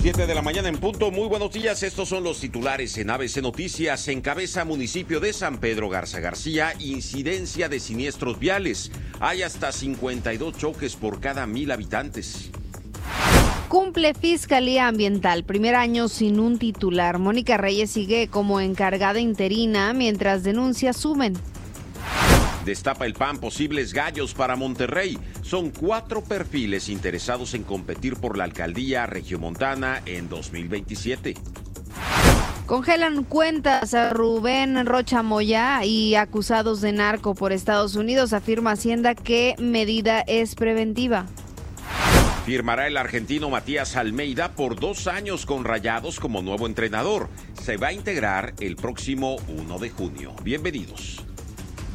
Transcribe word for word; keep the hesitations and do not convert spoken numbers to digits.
Siete de la mañana en punto. Muy buenos días. Estos son los titulares en A B C Noticias. Encabeza municipio de San Pedro Garza García incidencia de siniestros viales. Hay hasta cincuenta y dos choques por cada mil habitantes. Cumple Fiscalía Ambiental, primer año sin un titular. Mónica Reyes sigue como encargada interina mientras denuncias suben. Destapa el P A N posibles gallos para Monterrey. Son cuatro perfiles interesados en competir por la alcaldía regiomontana en dos mil veintisiete. Congelan cuentas a Rubén Rocha Moya y acusados de narco por Estados Unidos. Afirma Hacienda que medida es preventiva. Firmará el argentino Matías Almeida por dos años con Rayados como nuevo entrenador. Se va a integrar el próximo uno de junio. Bienvenidos.